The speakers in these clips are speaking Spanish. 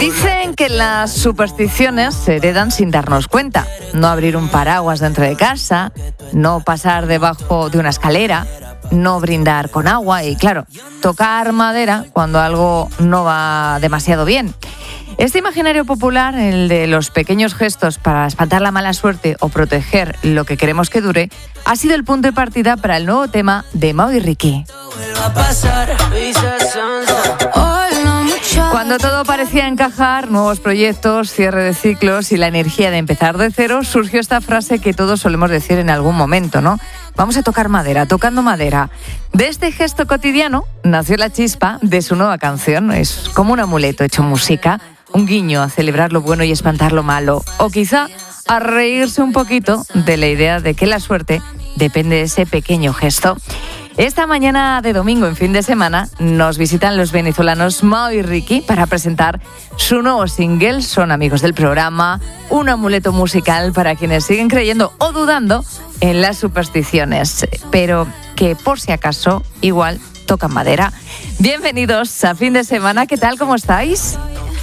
Dicen que las supersticiones se heredan sin darnos cuenta. No abrir un paraguas dentro de casa, no pasar debajo de una escalera, no brindar con agua y, claro, tocar madera cuando algo no va demasiado bien. Este imaginario popular, el de los pequeños gestos para espantar la mala suerte o proteger lo que queremos que dure, ha sido el punto de partida para el nuevo tema de Mau y Ricky. Cuando todo parecía encajar, nuevos proyectos, cierre de ciclos y la energía de empezar de cero, surgió esta frase que todos solemos decir en algún momento, ¿no? Vamos a tocar madera, tocando madera. De este gesto cotidiano nació la chispa de su nueva canción. Es como un amuleto hecho música, un guiño a celebrar lo bueno y espantar lo malo. O quizá a reírse un poquito de la idea de que la suerte depende de ese pequeño gesto. Esta mañana de domingo, en fin de semana, nos visitan los venezolanos Mau y Ricky para presentar su nuevo single. Son amigos del programa, un amuleto musical para quienes siguen creyendo o dudando en las supersticiones, pero que por si acaso igual tocan madera. Bienvenidos a fin de semana, ¿qué tal? ¿Cómo estáis?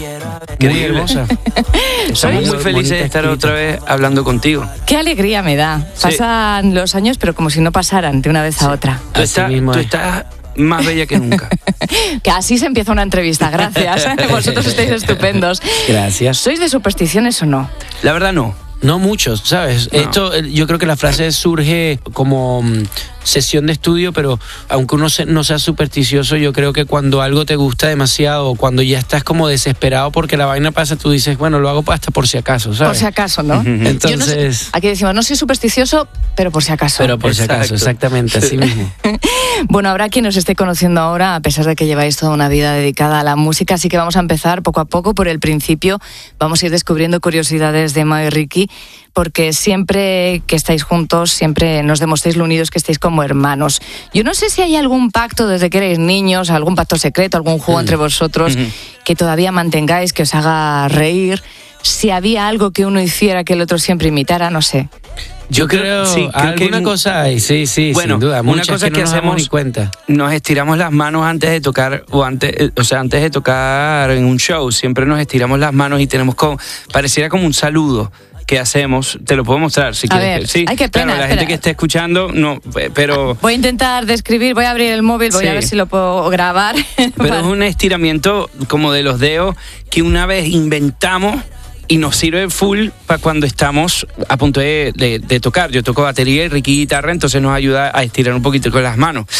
Muy hermosa. Estamos muy felices de estar otra vez hablando contigo. Qué alegría me da. Sí. Pasan los años, pero como si no pasaran de una vez a otra. Tú estás más bella que nunca. Que así se empieza una entrevista, gracias. Vosotros estáis estupendos. Gracias. ¿Sois de supersticiones o no? La verdad no. No muchos, ¿sabes? No. Esto, yo creo que la frase surge como sesión de estudio, pero aunque uno no sea supersticioso, yo creo que cuando algo te gusta demasiado, cuando ya estás como desesperado porque la vaina pasa, tú dices, bueno, lo hago hasta por si acaso, ¿sabes? Por si acaso, ¿no? Entonces... Yo no sé, aquí decimos, no soy supersticioso, pero por si acaso. Pero por si acaso, exactamente, así mismo. Bueno, habrá quien os esté conociendo ahora, a pesar de que lleváis toda una vida dedicada a la música, así que vamos a empezar poco a poco por el principio. Vamos a ir descubriendo curiosidades de Mau y Ricky, porque siempre que estáis juntos, siempre nos demostréis lo unidos que estáis como hermanos. Yo no sé si hay algún pacto desde que erais niños, algún pacto secreto, algún juego entre vosotros que todavía mantengáis, que os haga reír. Si había algo que uno hiciera que el otro siempre imitara, no sé. Yo creo sí, alguna cosa hay, sí, bueno, sin duda. Una cosa que no nos damos ni hacemos, cuenta. nos estiramos las manos antes de tocar, antes de tocar en un show, siempre nos estiramos las manos y tenemos pareciera como un saludo que hacemos. Te lo puedo mostrar si A quieres. ver, Sí, ay, qué pena, claro, la espera. gente que esté escuchando, no, pero... Voy a intentar describir, voy a abrir el móvil, voy Sí. a ver si lo puedo grabar. Pero es un estiramiento como de los dedos que una vez inventamos y nos sirve full para cuando estamos a punto de tocar. Yo toco batería y Ricky guitarra, entonces nos ayuda a estirar un poquito con las manos.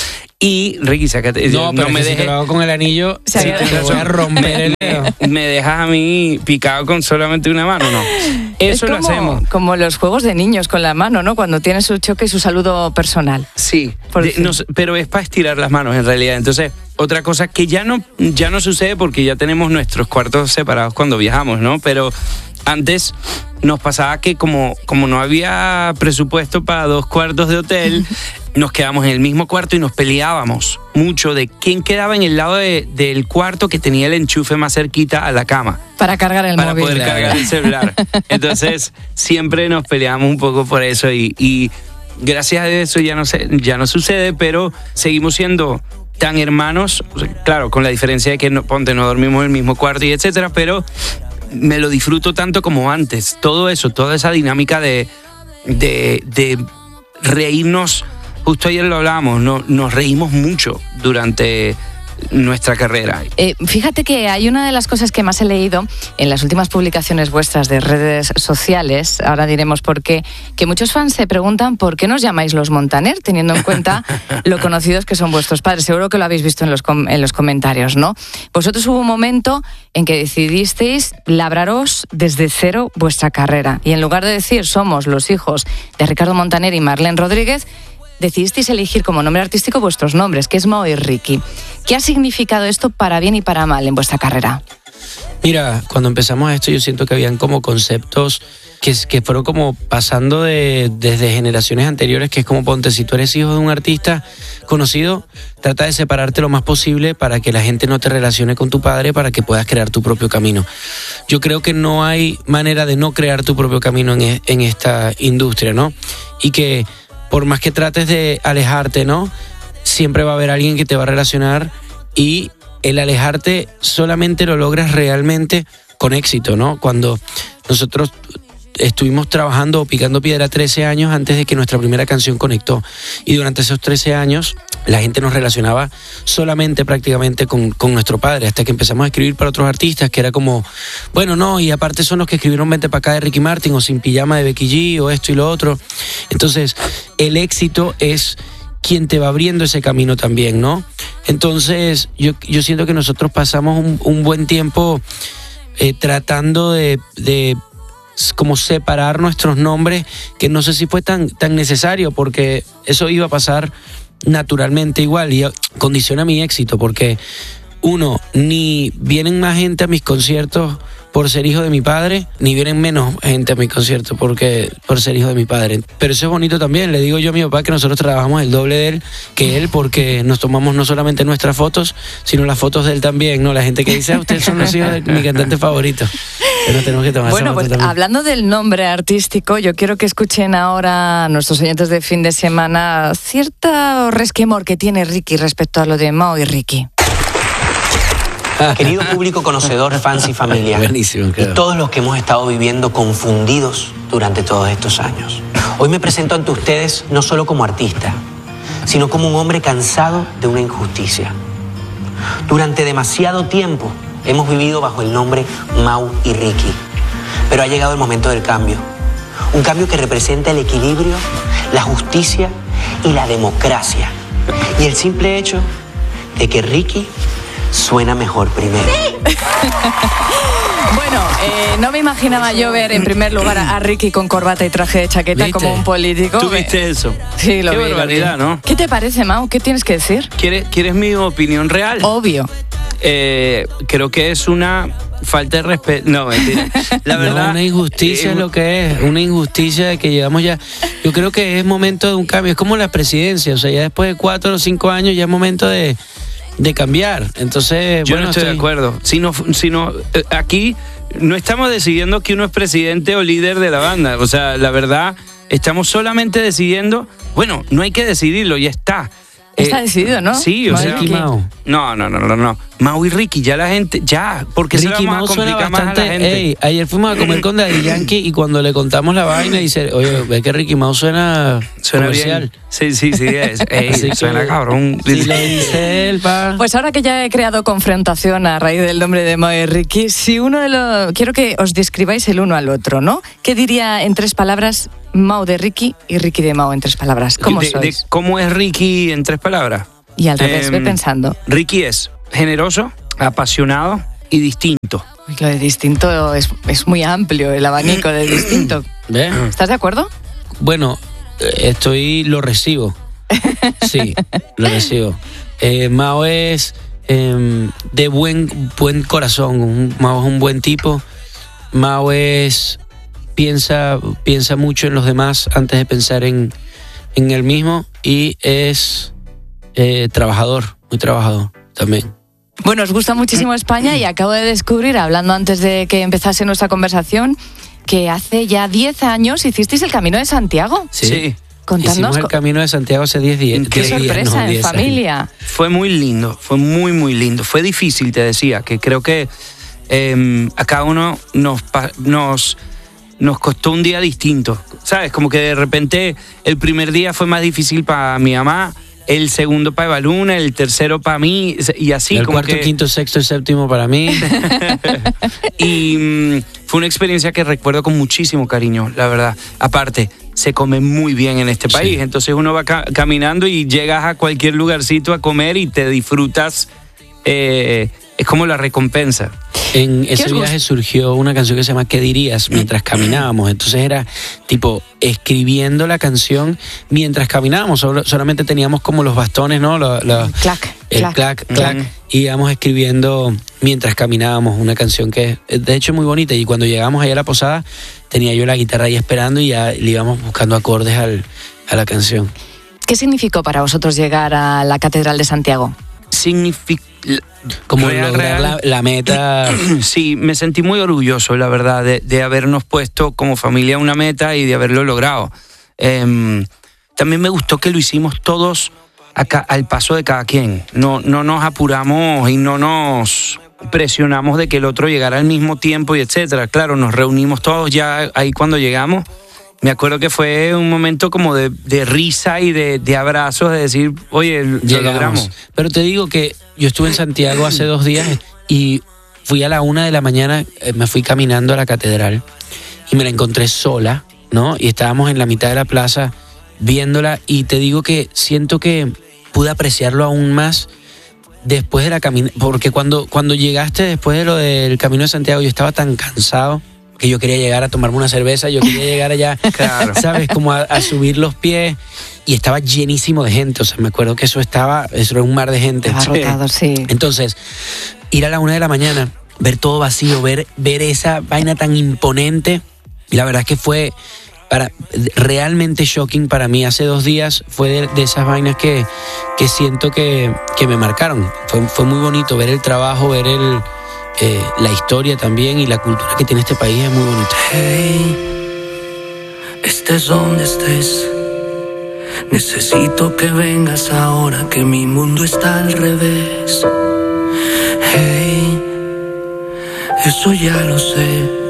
Y Ricky, sácate. No, pero si te lo hago con el anillo, Sí, te voy a romper el dedo. ¿Me dejas a mí picado con solamente una mano? No. Eso es lo hacemos. como los juegos de niños con la mano, ¿no? Cuando tienes su choque y su saludo personal. Sí, Por fin. pero es para estirar las manos en realidad. Entonces, otra cosa que ya no sucede porque ya tenemos nuestros cuartos separados cuando viajamos, ¿no? Pero antes nos pasaba que como no había presupuesto para 2 cuartos de hotel, nos quedamos en el mismo cuarto y nos peleábamos mucho de quién quedaba en el lado del cuarto que tenía el enchufe más cerquita a la cama. Para cargar el Para móvil. poder cargar el celular. Entonces, siempre nos peleamos un poco por eso y gracias a eso ya no sucede, pero seguimos siendo tan hermanos, claro, con la diferencia de que no dormimos en el mismo cuarto y etcétera, pero me lo disfruto tanto como antes. Todo eso, toda esa dinámica de reírnos. Justo ayer lo hablábamos, nos reímos mucho durante nuestra carrera. Fíjate que hay una de las cosas que más he leído en las últimas publicaciones vuestras de redes sociales, ahora diremos por qué, que muchos fans se preguntan por qué nos llamáis los Montaner, teniendo en cuenta lo conocidos que son vuestros padres. Seguro que lo habéis visto en los comentarios, ¿no? Vosotros hubo un momento en que decidisteis labraros desde cero vuestra carrera y en lugar de decir somos los hijos de Ricardo Montaner y Marlene Rodríguez, decidisteis elegir como nombre artístico vuestros nombres, que es Mau y Ricky. ¿Qué ha significado esto para bien y para mal en vuestra carrera? Mira, cuando empezamos esto yo siento que habían como conceptos que fueron como pasando desde generaciones anteriores, que es como ponte, si tú eres hijo de un artista conocido, trata de separarte lo más posible para que la gente no te relacione con tu padre, para que puedas crear tu propio camino. Yo creo que no hay manera de no crear tu propio camino en esta industria, ¿no? Y que por más que trates de alejarte, ¿no? Siempre va a haber alguien que te va a relacionar y el alejarte solamente lo logras realmente con éxito, ¿no? Cuando nosotros estuvimos trabajando o picando piedra 13 años antes de que nuestra primera canción conectó. Y durante esos 13 años la gente nos relacionaba solamente prácticamente con nuestro padre, hasta que empezamos a escribir para otros artistas, que era como, bueno, no, y aparte son los que escribieron Vente pa' acá de Ricky Martin, o Sin Pijama de Becky G, o esto y lo otro. Entonces, el éxito es quien te va abriendo ese camino también, ¿no? Entonces, yo siento que nosotros pasamos un buen tiempo tratando de como separar nuestros nombres, que no sé si fue tan necesario, porque eso iba a pasar naturalmente igual y condiciona mi éxito, porque uno, ni vienen más gente a mis conciertos por ser hijo de mi padre, ni vienen menos gente a mis conciertos por ser hijo de mi padre. Pero eso es bonito también. Le digo yo a mi papá que nosotros trabajamos el doble de él que él, porque nos tomamos no solamente nuestras fotos, sino las fotos de él también, ¿no? La gente que dice, ustedes son los hijos de mi cantante favorito. Pero tenemos que tomar bueno, pues también. Hablando del nombre artístico, yo quiero que escuchen ahora a nuestros oyentes de fin de semana cierto resquemor que tiene Ricky respecto a lo de Mao y Ricky. Querido público conocedor, fans y familia, buenísimo, y todos los que hemos estado viviendo confundidos durante todos estos años. Hoy me presento ante ustedes no solo como artista, sino como un hombre cansado de una injusticia. Durante demasiado tiempo hemos vivido bajo el nombre Mau y Ricky, pero ha llegado el momento del cambio. Un cambio que representa el equilibrio, la justicia y la democracia. Y el simple hecho de que Ricky suena mejor primero. ¡Sí! Bueno, no me imaginaba yo ver en primer lugar a Ricky con corbata y traje de chaqueta. ¿Viste? Como un político. ¿Tú viste eso? Sí, lo vi. Qué barbaridad, ¿no? ¿Qué te parece, Mau? ¿Qué tienes que decir? ¿Quieres mi opinión real? Obvio. Creo que es una falta de respeto. No, mentira. La verdad. No, una injusticia es lo que es. Una injusticia de que llevamos ya. Yo creo que es momento de un cambio. Es como la presidencia. O sea, ya después de 4 o 5 años ya es momento de cambiar. Entonces, yo no estoy de acuerdo. Sino aquí no estamos decidiendo que uno es presidente o líder de la banda. O sea, la verdad, estamos solamente decidiendo. Bueno, no hay que decidirlo, ya está. Está decidido, ¿no? Sí, o sea, Ricky Mau. No. Mau y Ricky, ya la gente, ya, porque Ricky se la vamos a complicar más a la gente. Ey, ayer fuimos a comer con Daddy Yankee y cuando le contamos la vaina dice, oye, ve que Ricky Mau suena comercial. Bien. Sí, suena cabrón. Sí, lo dice él, pa. Pues ahora que ya he creado confrontación a raíz del nombre de Mau y Ricky, si uno de los... Quiero que os describáis el uno al otro, ¿no? ¿Qué diría en 3 palabras Mau de Ricky y Ricky de Mau en 3 palabras? ¿Cómo sois? ¿Cómo es Ricky en 3 palabras? Y al revés, ve pensando. Ricky es generoso, apasionado y distinto. Uy, lo de distinto es muy amplio, el abanico de distinto. ¿Ve? ¿Estás de acuerdo? Bueno, lo recibo. Sí, lo recibo. Mao es de buen corazón. Mao es un buen tipo. Mao piensa mucho en los demás antes de pensar en él mismo, y es trabajador, muy trabajador también. Bueno, os gusta muchísimo España y acabo de descubrir, hablando antes de que empezase nuestra conversación, que hace ya 10 años hicisteis el Camino de Santiago. Sí. Contadnos. Hicimos el Camino de Santiago hace 10 días. Qué sorpresa, en familia. Fue muy lindo, fue muy, muy lindo. Fue difícil, te decía, que creo que a cada uno nos costó un día distinto, ¿sabes? Como que de repente el primer día fue más difícil para mi mamá, el segundo para Evaluna, el tercero para mí, y así. El como cuarto, que... quinto, sexto y séptimo para mí. Y fue una experiencia que recuerdo con muchísimo cariño, la verdad. Aparte, se come muy bien en este país, sí. Entonces uno va caminando y llegas a cualquier lugarcito a comer y te disfrutas. Es como la recompensa. En ese viaje surgió una canción que se llama ¿Qué dirías? Mientras caminábamos. Entonces era tipo escribiendo la canción mientras caminábamos. Solamente teníamos como los bastones, ¿no? Clac. Y íbamos escribiendo mientras caminábamos una canción que es de hecho muy bonita. Y cuando llegamos allá a la posada tenía yo la guitarra ahí esperando y ya le íbamos buscando acordes a la canción. ¿Qué significó para vosotros llegar a la Catedral de Santiago? Significa... Como lograr la meta. Sí, me sentí muy orgulloso, la verdad, de habernos puesto como familia una meta y de haberlo logrado. También me gustó que lo hicimos todos al paso de cada quien. No nos apuramos y no nos presionamos de que el otro llegara al mismo tiempo y etcétera. Claro, nos reunimos todos ya ahí cuando llegamos. Me acuerdo que fue un momento como de risa y de abrazos, de decir, oye, lo logramos. Pero te digo que yo estuve en Santiago hace 2 días y fui a la 1 de la mañana, me fui caminando a la catedral y me la encontré sola, ¿no? Y estábamos en la mitad de la plaza viéndola y te digo que siento que pude apreciarlo aún más después de la caminata, porque cuando llegaste después de lo del Camino de Santiago yo estaba tan cansado que yo quería llegar a tomarme una cerveza, yo quería llegar allá, claro, ¿sabes? Como a subir los pies y estaba llenísimo de gente, o sea, me acuerdo que eso era un mar de gente. Abarrotado, sí. Entonces, ir a la 1 de la mañana, ver todo vacío, ver esa vaina tan imponente, y la verdad es que fue realmente shocking para mí. Hace 2 días fue de esas vainas que siento que me marcaron. Fue muy bonito ver el trabajo, ver la historia también y la cultura que tiene este país es muy bonita. Hey, estés donde estés, necesito que vengas ahora que mi mundo está al revés. Hey, eso ya lo sé,